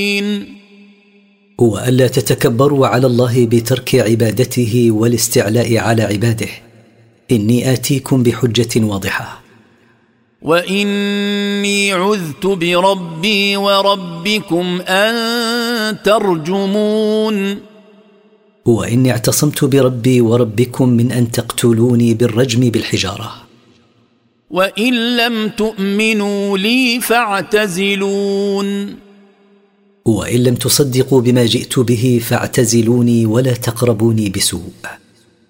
هو ألا تتكبروا على الله بترك عبادته والاستعلاء على عباده. إني آتيكم بحجة واضحة. وإني عذت بربي وربكم أن ترجمون. وإني اعتصمت بربي وربكم من أن تقتلوني بالرجم بالحجارة. وإن لم تؤمنوا لي فاعتزلون. وإن لم تصدقوا بما جئت به فاعتزلوني ولا تقربوني بسوء.